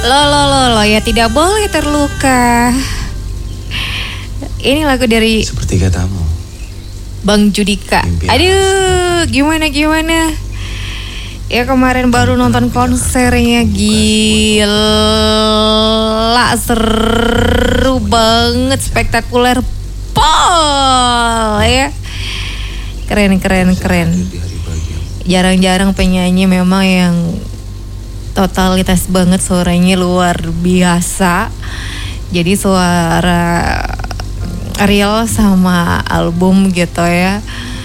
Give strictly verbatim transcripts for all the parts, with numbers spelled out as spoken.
Lo lo lo lo ya tidak boleh terluka. Ini lagu dari Seperti katamu, Bang Judika. Mimpi Aduh, gimana gimana? Ya kemarin baru nonton konsernya, gila, seru banget, spektakuler, pol ya. Keren keren keren. Jarang-jarang penyanyi memang yang totalitas banget, suaranya luar biasa. Jadi suara real sama album gitu ya,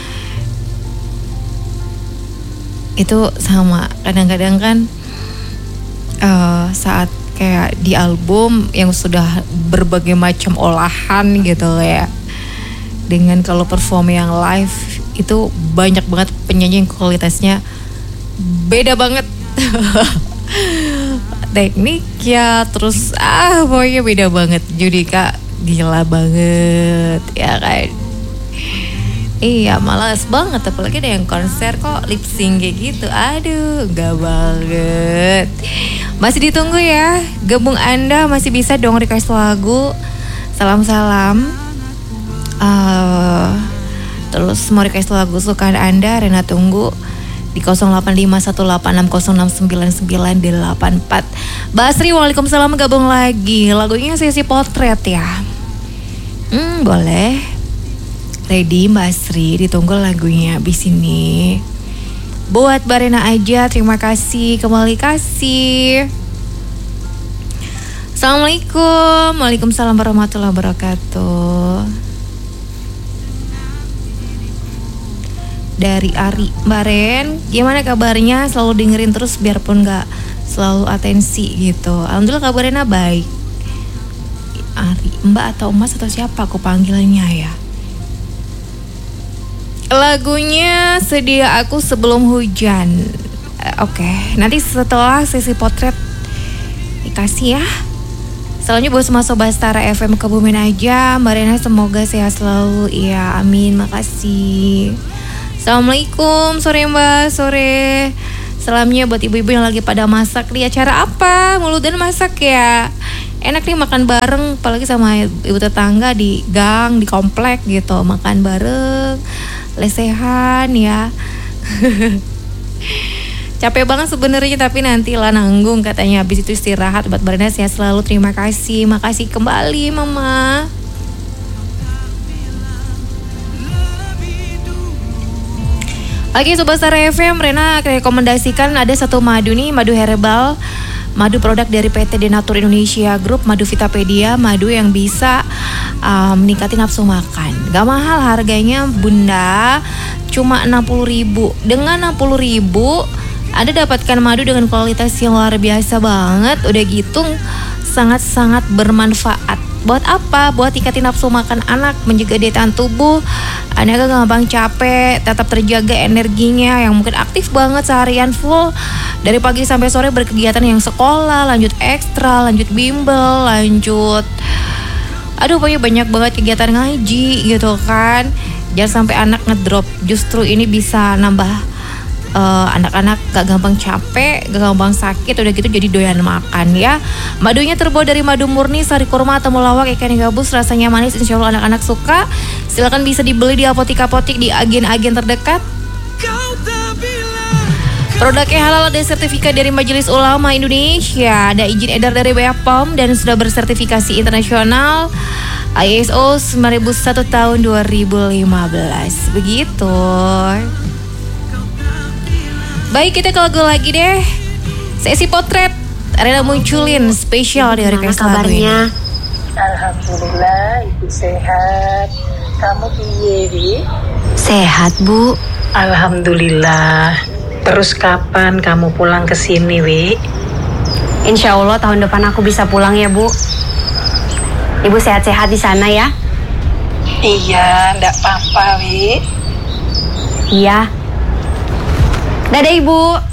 itu sama. Kadang-kadang kan uh, saat kayak di album yang sudah berbagai macam olahan gitu ya, dengan kalau perform yang live itu banyak banget penyanyi yang kualitasnya beda banget. Tekniknya terus ah pokoknya beda banget. Judika gila banget ya kan. Iya, malas banget apalagi ada yang konser kok lip sync kayak gitu. Aduh, enggak banget. Masih ditunggu ya. Gabung Anda masih bisa dong request lagu. Salam-salam. Uh, terus mau request lagu sukaan Anda, Rena tunggu di nol delapan lima satu delapan enam nol enam sembilan sembilan delapan empat. Basri, waalaikumsalam, gabung lagi. Lagunya sesi potret ya. Hmm, boleh. Ready Mbak Sri, ditunggu lagunya abis ini. Buat Barena aja, terima kasih, kembali kasih. Assalamualaikum. Waalaikumsalam warahmatullahi wabarakatuh. Dari Ari, Mbak Ren, gimana kabarnya? Selalu dengerin terus biarpun gak selalu atensi gitu. Alhamdulillah kabarnya baik. Ari, Mbak atau Mas atau siapa aku panggilnya ya? Lagunya Sedia Aku Sebelum Hujan. Oke, okay. Nanti setelah sesi potret dikasih ya. Selanjutnya buat semua Sobat Stara F M Kebumen aja, Mbak Rena semoga sehat selalu. Iya, amin, makasih. Assalamualaikum, sore Mbak, sore. Salamnya buat ibu-ibu yang lagi pada masak nih. Acara apa? Muludan masak ya. Enak nih makan bareng, apalagi sama ibu tetangga di gang, di komplek gitu. Makan bareng, lesehan ya. Capek banget sebenarnya, tapi nanti lah nanggung katanya. Habis itu istirahat. Buat Barena sehat selalu, terima kasih. Makasih kembali Mama. Oke, Sobat Stara F M, Rena rekomendasikan ada satu madu nih, madu herbal. Madu produk dari P T Denatur Indonesia Group, madu Vitapedia, madu yang bisa um, meningkatin nafsu makan. Gak mahal harganya Bunda, cuma enam puluh ribu. Dengan enam puluh ribu Anda dapatkan madu dengan kualitas yang luar biasa banget. Udah gitu sangat-sangat bermanfaat. Buat apa? Buat tingkatin nafsu makan anak, menjaga daya tahan tubuh. Anda gak gampang capek, tetap terjaga energinya yang mungkin aktif banget seharian full. Dari pagi sampai sore berkegiatan yang sekolah, lanjut ekstra, lanjut bimbel, lanjut aduh pokoknya banyak banget kegiatan ngaji gitu kan. Jangan sampai anak ngedrop. Justru ini bisa nambah Uh, anak-anak gak gampang capek, gak gampang sakit, udah gitu jadi doyan makan ya. Madunya terbuat dari madu murni, sari kurma atau mulawak, ikan gabus, rasanya manis, insya Allah anak-anak suka. Silakan bisa dibeli di apotik-apotik di agen-agen terdekat. Produknya halal, ada sertifikat dari Majelis Ulama Indonesia, ada izin edar dari B P O M dan sudah bersertifikasi internasional I S O sembilan ribu satu tahun dua ribu lima belas. Begitu. Baik, kita ke lagu lagi deh. Sesi potret Rena munculin spesial dari request lagu ini. Alhamdulillah, Ibu sehat. Kamu piye, Wi? Sehat, Bu. Alhamdulillah. Terus kapan kamu pulang ke sini, Wi? Insya Allah tahun depan aku bisa pulang ya, Bu. Ibu sehat-sehat di sana ya? Iya, enggak apa-apa, Wi. Iya. Dadah, Ibu.